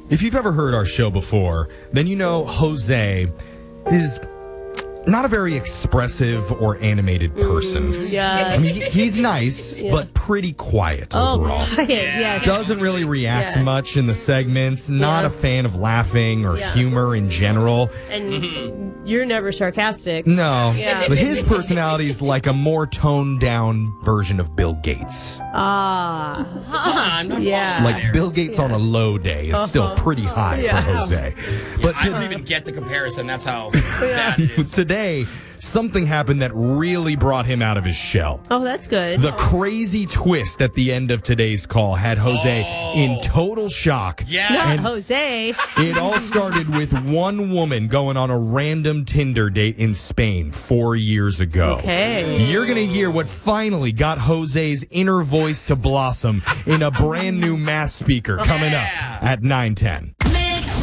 If you've ever heard our show before, then you know Jose is not a very expressive or animated person. Yeah. I mean, he's nice, but pretty quiet overall. Quiet, yes. Doesn't really react much in the segments. Not a fan of laughing or humor in general. And you're never sarcastic. No. Yeah. But his personality is like a more toned down version of Bill Gates. I'm not Yeah. Like Bill Gates on a low day is still pretty high for Jose. But I don't even get the comparison. That's how bad it is. today, something happened that really brought him out of his shell. Oh, that's good. The crazy twist at the end of today's call had Jose in total shock. Yes. Not And Jose. it all started with one woman going on a random Tinder date in Spain 4 years ago. Okay. You're going to hear what finally got Jose's inner voice to blossom in a brand new mass speaker coming up at 9:10.